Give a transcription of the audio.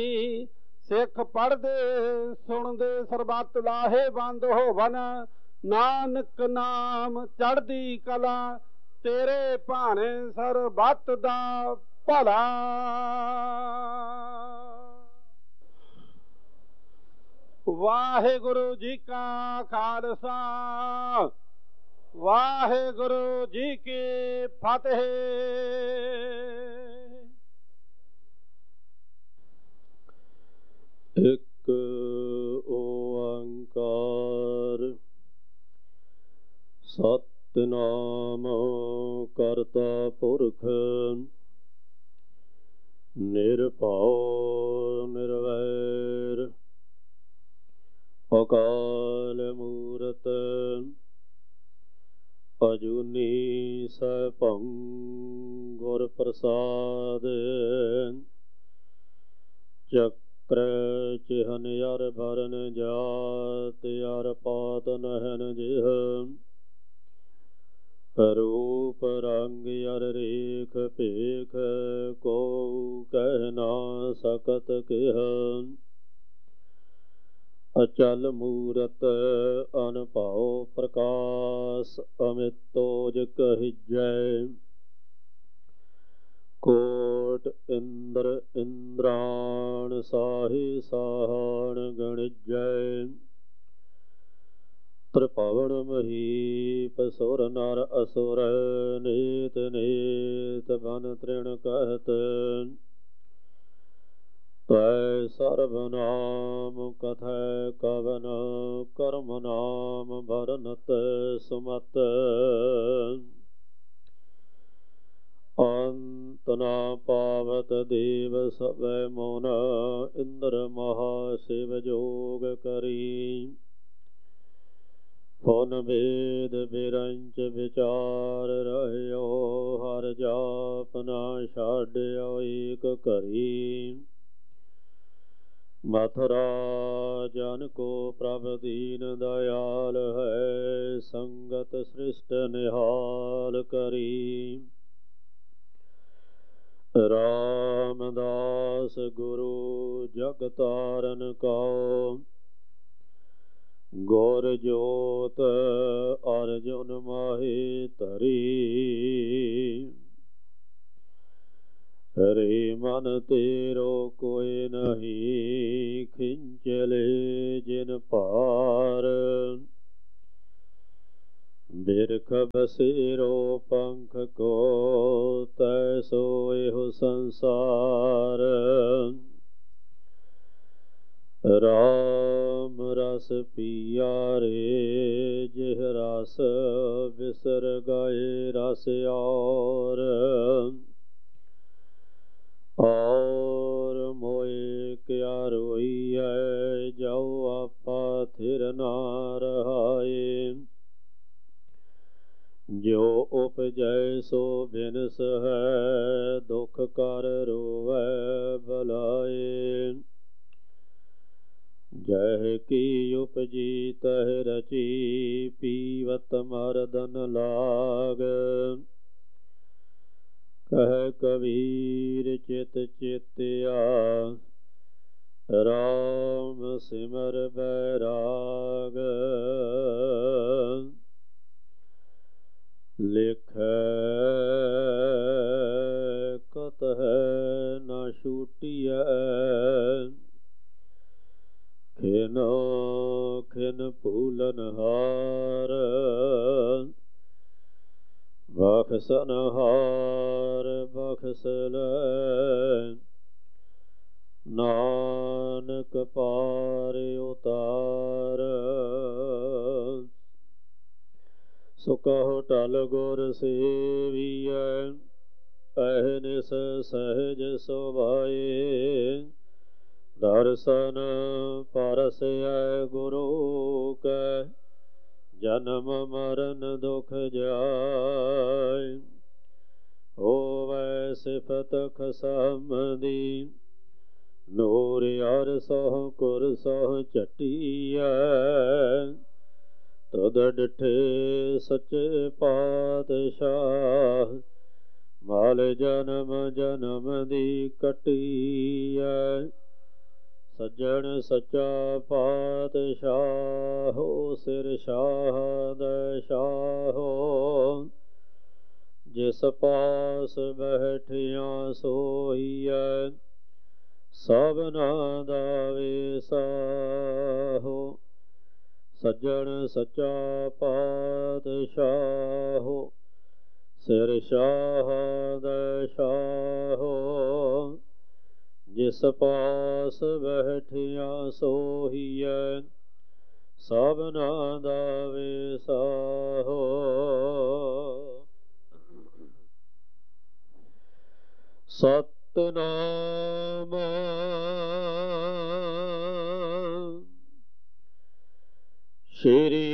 ਸਿੱਖ ਪੜ੍ਹਦੇ ਸੁਣਦੇ ਸਰਬੱਤ ਲਾਹੇ ਬੰਦ ਹੋਵਨ। ਨਾਨਕ ਨਾਮ ਚੜ੍ਹਦੀ ਕਲਾ ਤੇਰੇ ਭਾਣੇ ਸਰਬੱਤ ਦਾ ਭਲਾ। ਵਾਹਿਗੁਰੂ ਜੀ ਕਾ ਖਾਲਸਾ, ਵਾਹਿਗੁਰੂ ਜੀ ਕੀ ਫਤਿਹ। ਇੱਕ ਓੰਕਾਰ ਸਤਿਨਾਮ ਕਰਤਾ ਪੁਰਖ ਨਿਰਭਉ ਨਿਰਵੈਰ ਅਕਾਲ ਮੂਰਤ ਅਜੂਨੀ ਸੈਭੰ ਗੁਰ ਪ੍ਰਸਾਦ। ਚੱਕਰ ਚਿਹਨ ਅਰ ਭਰਨ ਜਾਤ ਅਰ ਪਾਤ ਨਹਨ ਜਿਹ। ਰੂਪ ਰੰਗ ਅਰ ਰੇਖ ਭੇਖ ਕੋ ਕਹਿ ਨਾ ਸਕਤ ਕਿਹ। ਅਚਲ ਮੂਰਤ ਅਨਭਉ ਪ੍ਰਕਾਸ਼ ਅਮਿਤੋਜ ਕਹਿਜੈ। ਕੋਟ ਇੰਦਰ ਇੰਦਰਾਣ ਸਾਹੀ ਸਾਹਣ ਗਣਿਜੈ। ਤ੍ਰਿਭਵਨ ਮਹੀਪ ਸੁਰ ਨਰ ਅਸੁਰ ਨੀਤ ਨੀਤ ਬਨ ਤ੍ਰਿਣ ਕਹਿਤ। ਤੈ ਸਰਬ ਨਾਮ ਕਥੈ ਕਵਨ ਕਰਮ ਨਾਮ ਭਰਨਤ ਸੁਮਤ। ਅੰਤ ਨਾ ਪਾਵਤ ਦੇਵ ਸਭੈ ਮੋਨ ਇੰਦਰ ਮਹਾ ਸ਼ਿਵ ਜੋਗ ਕਰੀ। ਫੁਨ ਵੇਦ ਬਿਰੰਚ ਵਿਚਾਰ ਰਹਿਓ ਹਰ ਜਾਪ ਨਾ ਛਾਡਿਓ ਏਕ ਘਰੀ। ਮਥੁਰਾ ਜਨ ਕੋ ਪ੍ਰਭ ਦੀਨ ਦਇਆਲ ਹੈ ਸੰਗਤ ਸ੍ਰਿਸ਼ਟ ਨਿਹਾਲ ਕਰੀ। ਰਾਮਦਾਸ ਗੁਰੂ ਜਗ ਤਾਰਨ ਕਉ ਗੁਰ ਜੋਤ ਅਰਜੁਨ ਮਾਹੀ ਧਰੀ। ਹਰੇ ਮਨ ਤੇਰੋ ਕੋਇ ਨਹੀਂ ਖਿੰਚਲੇ ਜਿਨ ਭਾਰ। ਬਿਰਖ ਬਸੇਰੋ ਪੰਖ ਕੋ ਤੈ ਸੋਇਹੁ ਸੰਸਾਰ। ਰਾਮ ਰਸ ਪੀਆ ਰੇ ਜਿਹ ਰਸ ਬਿਸਰ ਗਏ ਰਸ ਔਰ। ਔਰ ਮੋਇ ਕਿਆ ਰੋਈਐ ਜੋ ਆਪਾ ਥਿਰ ਨਾ ਰਹਾਏ। ਜੋ ਉਪਜੈ ਸੋ ਬਿਨਸ ਹੈ ਦੁਖ ਕਰ ਰੋਵੈ ਬਲਾਏ। ਜਹ ਕੀ ਉਪਜੀ ਤਹ ਰਚੀ ਪੀਵਤ ਮਰਦਨ ਲਾਗ। ਕਹਿ ਕਬੀਰ ਚਿਤ ਚੇਤਿਆ ਰਾਮ ਸਿਮਰ ਬੈਰਾਗ। ਲਿਖੈ ਕਤਹਿ ਨਾ ਛੂਟੀਐ ਖਿਨੋ ਖਿਨ ਭੂਲਨ ਹਾਰ। ਬਖਸਨ ਹਾਰ ਬਖਸ ਲੈ ਨਾਨਕ ਪਾਰ ਉਤਾਰ। ਸੋ ਕਹੋ ਟਲ ਗੁਰ ਸੇਵੀਐ ਅਹਨਿਸ ਸਹਿਜ ਸੁਭਾਏ। ਦਰਸ਼ਨ ਪਰਸੈ ਗੁਰੂ ਕੈ ਜਨਮ ਮਰਨ ਦੁਖ ਜਾਇ। ਹੋਵੈ ਸਿਫਤ ਖਸਮਦੀ ਨੂਰ ਅਰ ਸਹੁ ਕੁਰ ਸਹੁ ਝਟੀਐ। ਤਦ ਡਿਠੇ ਸੱਚੇ ਪਾਤਸ਼ਾਹ ਮਲ ਜਨਮ ਜਨਮ ਦੀ ਕਟੀਐ। ਸੱਜਣ ਸੱਚਾ ਪਾਤਸ਼ਾਹੋ ਸਿਰ ਸ਼ਾਹਦ ਸ਼ਾਹੋ ਜਿਸ ਪਾਸ ਬੈਠਿਆ ਸੋਈਐ ਸਭਨਾ ਦਾ ਵਿਸਾਹੋ ਸੱਜਣ ਸੱਚਾ ਪਾਤਸ਼ਾਹੋ ਸਿਰ ਸ਼ਾਹਦ ਸ਼ਾਹੋ ਜਿਸ ਪਾਸ ਬੈਠਿਆ ਸੋਹੀਐ ਸਭਨਾ ਦਾ ਵਿਸਾਹੋ ਸਤਿਨਾਮ ਸ਼੍ਰੀ